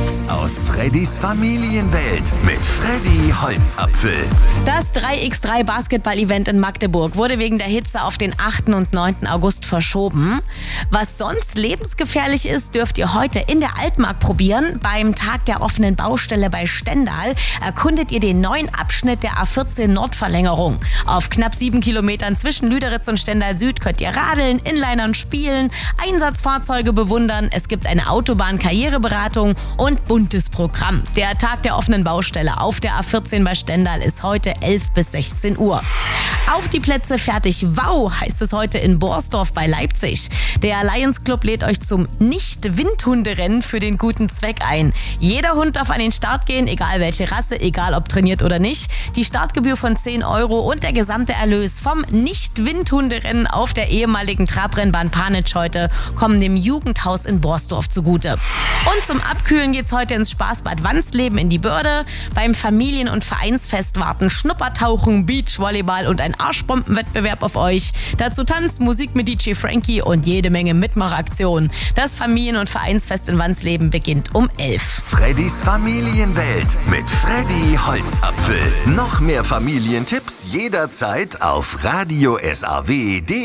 Tipps aus Freddys Familienwelt mit Freddy Holzapfel. Das 3x3 Basketball-Event in Magdeburg wurde wegen der Hitze auf den 8. und 9. August verschoben. Was sonst lebensgefährlich ist, dürft ihr heute in der Altmark probieren. Beim Tag der offenen Baustelle bei Stendal erkundet ihr den neuen Abschnitt der A14 Nordverlängerung. Auf knapp 7 Kilometern zwischen Lüderitz und Stendal Süd könnt ihr radeln, Inlinern spielen, Einsatzfahrzeuge bewundern. Es gibt eine Autobahn-Karriereberatung und buntes Programm. Der Tag der offenen Baustelle auf der A14 bei Stendal ist heute 11 bis 16 Uhr. Auf die Plätze fertig, wow, heißt es heute in Borsdorf bei Leipzig. Der Lions Club lädt euch zum Nicht-Windhunderennen für den guten Zweck ein. Jeder Hund darf an den Start gehen, egal welche Rasse, egal ob trainiert oder nicht. Die Startgebühr von 10 Euro und der gesamte Erlös vom Nicht-Windhunderennen auf der ehemaligen Trabrennbahn Panitsch heute kommen dem Jugendhaus in Borsdorf zugute. Und zum Abkühlen geht's heute ins Spaßbad Wansleben in die Börde. Beim Familien- und Vereinsfest warten Schnuppertauchen, Beachvolleyball und ein Arschbombenwettbewerb auf euch. Dazu Tanz, Musik mit DJ Frankie und jede Menge Mitmachaktionen. Das Familien- und Vereinsfest in Wansleben beginnt um 11. Freddys Familienwelt mit Freddy Holzapfel. Noch mehr Familientipps jederzeit auf radio SAW.de.